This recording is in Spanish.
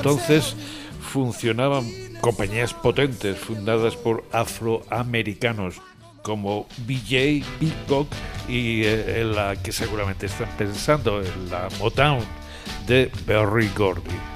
entonces funcionaban compañías potentes fundadas por afroamericanos como BJ, Peacock y en la que seguramente están pensando, en la Motown de Berry Gordy.